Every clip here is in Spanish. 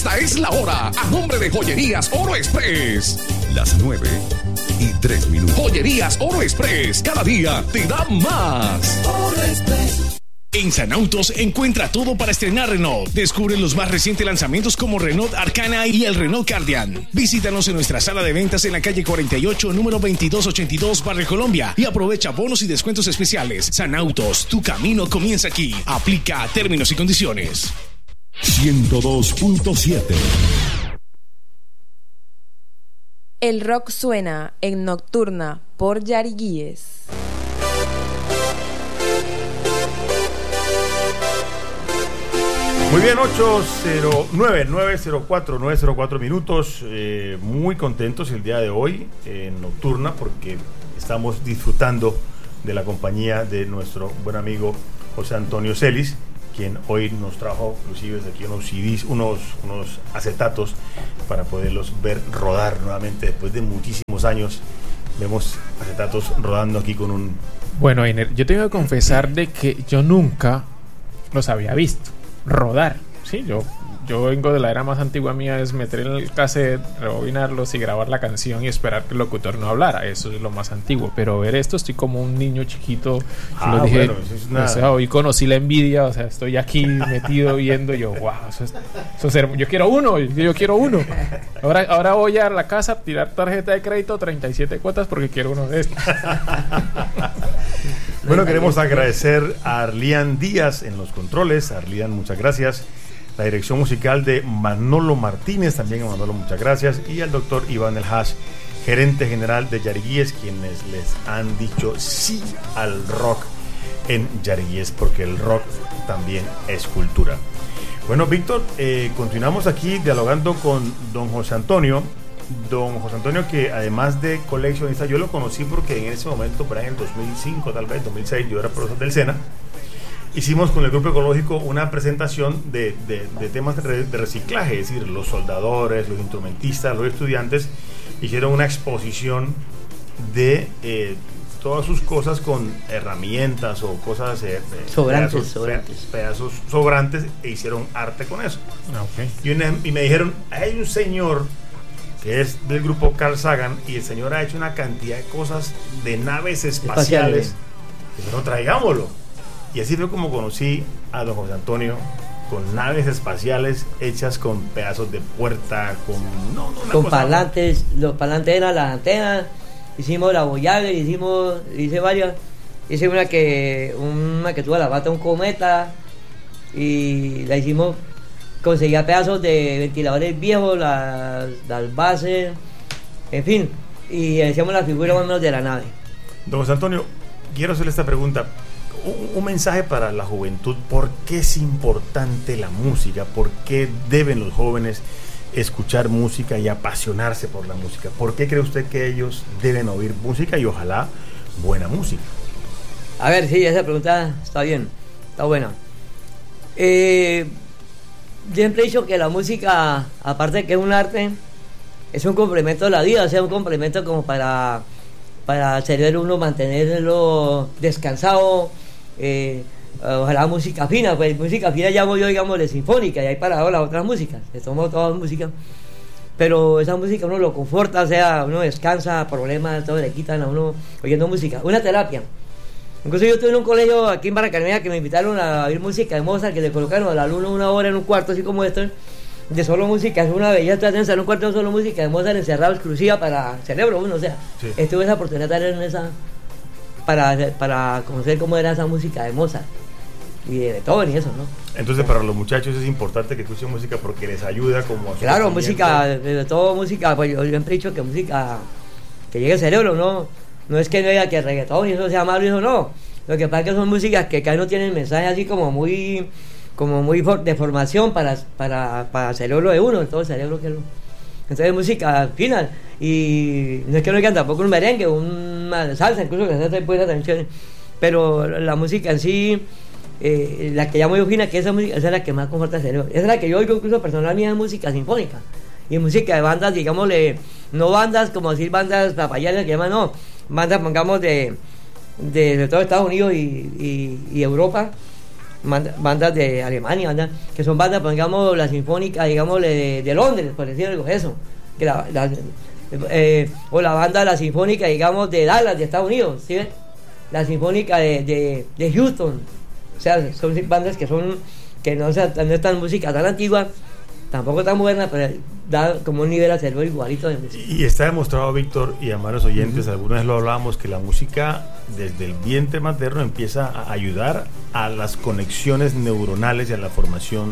Esta es la hora, a nombre de Joyerías Oro Express. Las 9:03. Joyerías Oro Express, cada día te da más. Oro Express. En San Autos encuentra todo para estrenar Renault. Descubre los más recientes lanzamientos como Renault Arcana y el Renault Guardian. Visítanos en nuestra sala de ventas en la calle 48, número 2282, Barrio Colombia, y aprovecha bonos y descuentos especiales. San Autos, tu camino comienza aquí. Aplica términos y condiciones. 102.7. El rock suena en Nocturna por Yariguíes. Muy bien, 904 minutos. Muy contentos el día de hoy en Nocturna porque estamos disfrutando de la compañía de nuestro buen amigo José Antonio Celis, quien hoy nos trajo inclusive desde aquí unos CDs, unos acetatos para poderlos ver rodar nuevamente después de muchísimos años. Vemos acetatos rodando aquí con un... Bueno, Einer, yo tengo que confesar de que yo nunca los había visto rodar. Sí, yo vengo de la era más antigua mía, es meter en el cassette, rebobinarlos y grabar la canción y esperar que el locutor no hablara. Eso es lo más antiguo. Pero ver esto, estoy como un niño chiquito. Lo dije, bueno, eso es una... o sea, hoy conocí la envidia, o sea, estoy aquí metido viendo y yo, wow, eso es yo quiero uno. Ahora voy a la casa a tirar tarjeta de crédito, 37 cuotas porque quiero uno de estos. Bueno, queremos agradecer a Arlian Díaz en los controles. Arlian, muchas gracias. La dirección musical de Manolo Martínez, también a Manolo, muchas gracias. Y al doctor Iván El Hash, gerente general de Yariguíes, quienes les han dicho sí al rock en Yariguíes, porque el rock también es cultura. Bueno, Víctor, continuamos aquí dialogando con don José Antonio. Don José Antonio, que además de coleccionista, yo lo conocí porque en ese momento, por ahí en el 2005, tal vez 2006, yo era profesor del SENA. Hicimos con el Grupo Ecológico una presentación de temas de reciclaje, es decir, los soldadores, los instrumentistas, los estudiantes hicieron una exposición de todas sus cosas con herramientas o cosas pedazos sobrantes, e hicieron arte con eso. Okay. Y me dijeron, hay un señor que es del grupo Carl Sagan y el señor ha hecho una cantidad de cosas de naves espaciales. Pero traigámoslo. Y así fue como conocí a don José Antonio, con naves espaciales hechas con pedazos de puerta, con parlantes. Los parlantes eran las antenas. Hicimos la Voyager, hice varias. Hice una que tuvo la bata un cometa y la hicimos. Conseguía pedazos de ventiladores viejos, las bases, en fin, y hacíamos la figura más o menos de la nave. Don José Antonio, quiero hacerle esta pregunta. Un mensaje para la juventud. ¿Por qué es importante la música? ¿Por qué deben los jóvenes escuchar música y apasionarse por la música? ¿Por qué cree usted que ellos deben oír música y ojalá buena música? A ver, sí, esa pregunta está bien, está buena. Siempre he dicho que la música, aparte de que es un arte, es un complemento de la vida, o sea, un complemento como para hacer uno mantenerlo descansado. Ojalá música fina, pues música fina llamo yo, digamos, de sinfónica, y hay para las otras músicas, que somos todas músicas, pero esa música uno lo conforta, o sea, uno descansa, problemas, todo le quitan a uno oyendo música, una terapia. Incluso yo estuve en un colegio aquí en Barranquilla que me invitaron a oír música de Mozart, que le colocaron al alumno una hora en un cuarto así como esto, de solo música. Es una belleza en un cuarto de solo música de Mozart encerrado, exclusiva para el cerebro uno, o sea, sí. Estuve esa oportunidad de estar en esa para conocer cómo era esa música de Mozart y de Beethoven y eso, ¿no? Entonces para los muchachos es importante que escuchen música porque les ayuda como a... Claro, música, de todo música, pues yo siempre he dicho que música que llegue al cerebro, no es que no diga que reggaetón y eso sea malo y eso no. Lo que pasa es que son músicas que cada uno tiene mensajes así como muy de formación para el cerebro de uno, todo el cerebro que lo... Entonces música fina, y no es que no digan tampoco un merengue, una salsa, incluso que se puede también, pero la música en sí, la que llamo yo fina, que esa música, esa es la que más conforta el cerebro, esa es la que yo oigo incluso personalmente, es música sinfónica, y música de bandas, digámosle, no bandas como decir bandas papayanas que llaman, no, bandas pongamos de todo Estados Unidos y Europa, bandas de Alemania, que son bandas, pues, digamos, la sinfónica, digamos, de Londres, por decir algo, eso. Que o la banda, la sinfónica, digamos, de Dallas, de Estados Unidos, ¿sí ven? La sinfónica de Houston. O sea, son bandas que no es tan música tan antigua, tampoco tan moderna, pero da como un nivel acervo igualito de música. Y está demostrado, Víctor, y a los oyentes, alguna vez lo hablábamos, que la música desde el vientre materno empieza a ayudar a las conexiones neuronales y a la formación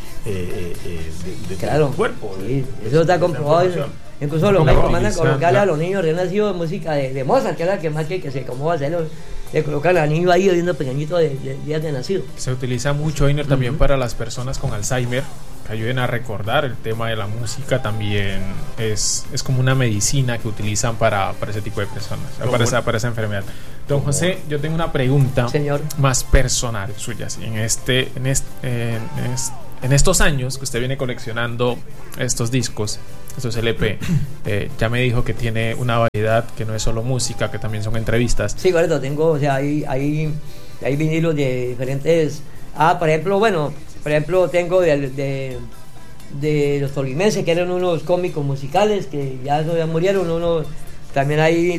claro, del cuerpo. Sí, eso está comprobado. Incluso los médicos mandan a colocarle a los niños recién nacidos música de Mozart, que es la que más que se cómo va a hacerlo. De colocar al niño ahí viendo pequeñito de días de nacido. Se utiliza mucho, Einer, también para las personas con Alzheimer, que ayuden a recordar el tema de la música. También es como una medicina que utilizan para ese tipo de personas, para esa enfermedad. Don José, yo tengo una pregunta, señor, más personal suya. ¿Sí? En estos años que usted viene coleccionando estos discos, estos LP, ya me dijo que tiene una variedad, que no es solo música, que también son entrevistas. Sí, correcto, tengo, o sea, hay vinilos de diferentes. Por ejemplo, tengo de los tolimenses, que eran unos cómicos musicales que ya murieron. También hay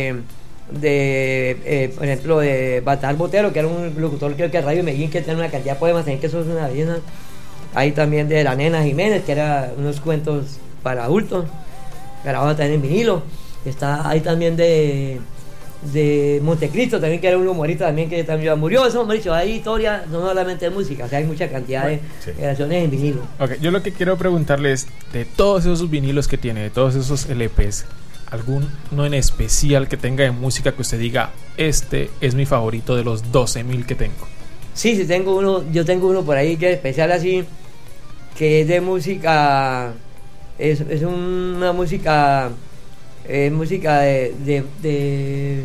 por ejemplo, de Batal Botero, que era un locutor, creo que de Radio Medellín, que tiene una cantidad de poemas, también, que eso es una belleza. Hay también de la Nena Jiménez, que era unos cuentos para adultos, grabado también en vinilo. Hay también de Montecristo, también, que era un humorista también, que también murió. Eso, hemos dicho, hay historia, no solamente de música, o sea, hay mucha cantidad de grabaciones en vinilo. Okay, yo lo que quiero preguntarle es, de todos esos vinilos que tiene, de todos esos LPs, ¿alguno en especial que tenga de música que usted diga, este es mi favorito de los 12.000 que tengo? Sí, tengo uno. Yo tengo uno por ahí que es especial, así, que es de música. Es una música. Música de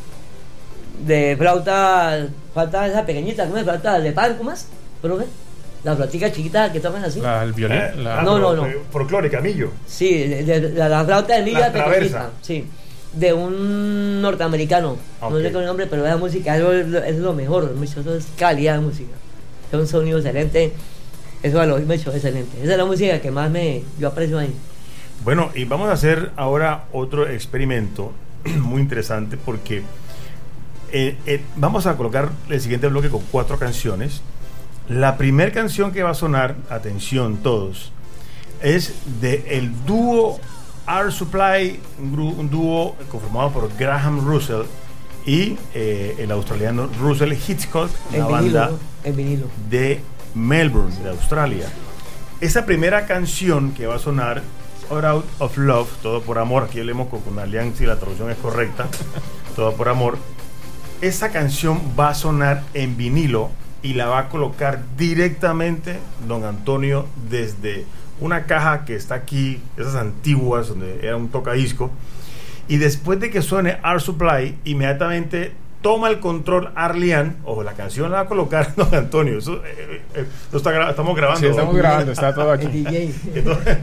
flauta esa pequeñita, ¿cómo es? Flauta de pan, ¿cómo es? ¿Profe? La flautica chiquita que tocan así. El violín. No. Folclórica, millo. Sí, la flauta de milla pequeñita. Sí. De un norteamericano. Okay. No sé con el nombre, pero esa música es lo mejor. Eso es calidad de música. Es un sonido excelente. Eso lo he hecho excelente. Esa es la música que más yo aprecio ahí. Bueno, y vamos a hacer ahora otro experimento muy interesante, porque vamos a colocar el siguiente bloque con 4 canciones. La primera canción que va a sonar, atención todos, es de el dúo Air Supply, un dúo conformado por Graham Russell y el australiano Russell Hitchcock, una banda de Melbourne, de Australia. Esa primera canción que va a sonar, Out of Love, Todo por Amor, aquí leemos con Alianza, si la traducción es correcta, Todo por Amor. Esa canción va a sonar en vinilo y la va a colocar directamente don Antonio desde una caja que está aquí, esas antiguas, donde era un tocadisco, y después de que suene Air Supply, inmediatamente toma el control Arlian, o la canción la va a colocar don Antonio. Eso, estamos grabando. Sí, estamos grabando, está todo aquí. El DJ. Entonces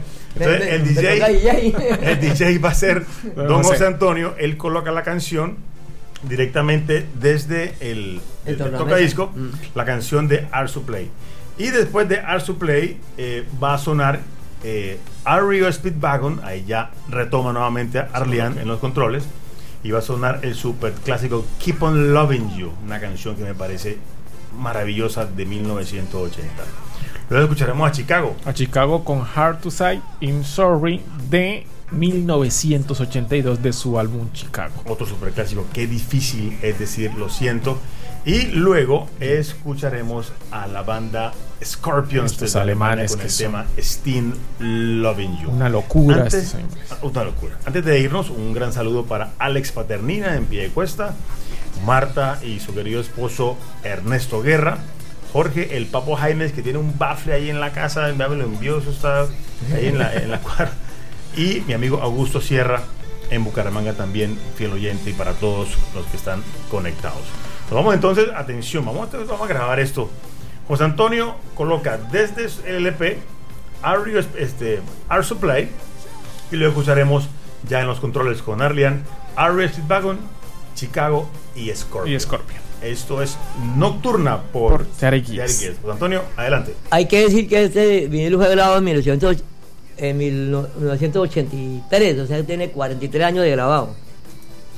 el DJ va a ser don José Antonio. Él coloca la canción directamente desde el tocadisco, la canción de Air Supply. Y después de Air Supply va a sonar REO Speedwagon. Ahí ya retoma nuevamente a Arlian en los controles. Y va a sonar el super clásico Keep on Loving You, una canción que me parece maravillosa, de 1980. Luego escucharemos a Chicago. A Chicago con Hard to Say I'm Sorry de 1982, de su álbum Chicago. Otro super clásico, qué difícil es decir lo siento. Y luego escucharemos a la banda Scorpions, estos alemanes, con el tema Still Loving You. Una locura. Una locura. Antes de irnos, un gran saludo para Alex Paternina en Piedecuesta, Marta y su querido esposo Ernesto Guerra, Jorge el Papo Jaimes, que tiene un bafle ahí en la casa, me lo envió, eso está ahí en la cuadra, y mi amigo Augusto Sierra en Bucaramanga también, fiel oyente, y para todos los que están conectados. Nos vamos entonces, atención, vamos a grabar esto. José Antonio coloca desde el LP Air Supply, y luego escucharemos ya en los controles con Arlian, REO Speedwagon, Chicago y Scorpion. Esto es Nocturna por Yari Guíez. Yari Guíez. Pues Antonio, adelante. Hay que decir que este vinilo fue grabado en 1983, o sea, tiene 43 años de grabado.